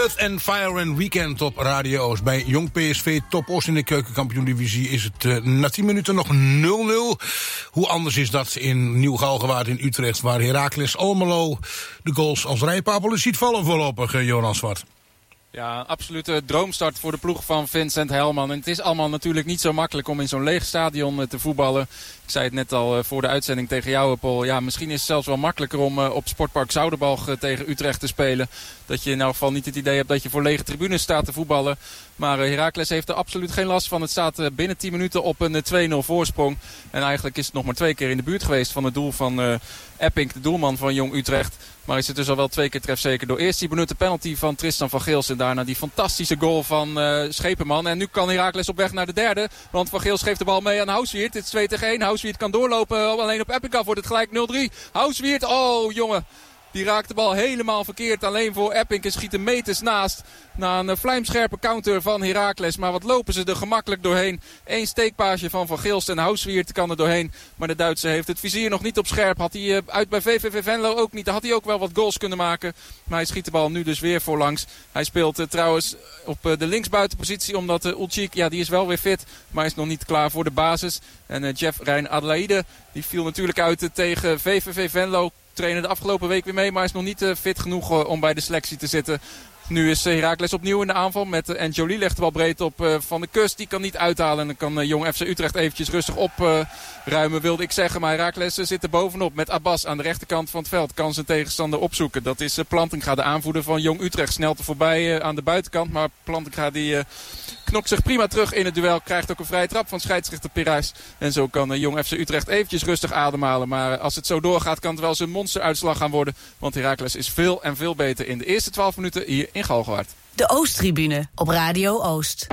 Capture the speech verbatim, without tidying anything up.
Earth and Fire and Weekend op Radio Oost. Bij Jong P S V Top Oost in de keukenkampioen-divisie is het uh, na tien minuten nog nul nul. Hoe anders is dat in Nieuw-Galgenwaard in Utrecht, waar Heracles Almelo de goals als rijpapelen ziet vallen voorlopig, uh, Jonas Zwart. Ja, een absolute droomstart voor de ploeg van Vincent Helman. En het is allemaal natuurlijk niet zo makkelijk om in zo'n leeg stadion te voetballen. Ik zei het net al voor de uitzending tegen jou, Paul. Ja, misschien is het zelfs wel makkelijker om op Sportpark Zoudenbalg tegen Utrecht te spelen. Dat je in elk geval niet het idee hebt dat je voor lege tribunes staat te voetballen. Maar Heracles heeft er absoluut geen last van. Het staat binnen tien minuten op een twee nul voorsprong. En eigenlijk is het nog maar twee keer in de buurt geweest van het doel van uh, Epping, de doelman van Jong Utrecht. Maar is het dus al wel twee keer trefzeker door. Eerst die benutte penalty van Tristan van Geels. En daarna die fantastische goal van uh, Schepenman. En nu kan Heracles op weg naar de derde. Want Van Geels geeft de bal mee aan Houswiert. Het is twee tegen één. Houswiert kan doorlopen. Alleen op Epping af wordt het gelijk nul drie. Houswiert, oh jongen. Die raakt de bal helemaal verkeerd. Alleen voor Epping en schiet een meters naast. Na een vlijmscherpe counter van Heracles. Maar wat lopen ze er gemakkelijk doorheen. Eén steekpaasje van Van Geelst en Houswiert kan er doorheen. Maar de Duitser heeft het vizier nog niet op scherp. Had hij uit bij V V V Venlo ook niet. Dan had hij ook wel wat goals kunnen maken. Maar hij schiet de bal nu dus weer voorlangs. Hij speelt uh, trouwens op uh, de linksbuitenpositie. Omdat uh, Ulcik, ja die is wel weer fit. Maar is nog niet klaar voor de basis. En uh, Jeff Rijn Adelaide, die viel natuurlijk uit uh, tegen V V V Venlo. Trainen de afgelopen week weer mee, maar is nog niet uh, fit genoeg uh, om bij de selectie te zitten. Nu is uh, Heracles opnieuw in de aanval met uh, en Jolie legt de bal breed op uh, Van de Kust. Die kan niet uithalen en dan kan uh, Jong F C Utrecht eventjes rustig opruimen, uh, wilde ik zeggen. Maar Heracles uh, zit er bovenop met Abbas aan de rechterkant van het veld. Kan zijn tegenstander opzoeken. Dat is uh, Plantinga, de aanvoerder van Jong Utrecht. Snelt er voorbij uh, aan de buitenkant, maar Plantinga die... Uh, knokt zich prima terug in het duel. Krijgt ook een vrije trap van scheidsrechter Perijs. En zo kan uh, Jong F C Utrecht eventjes rustig ademhalen. Maar als het zo doorgaat kan het wel eens een monsteruitslag gaan worden. Want Heracles is veel en veel beter in de eerste twaalf minuten hier in Galgenwaard. De Oosttribune op Radio Oost.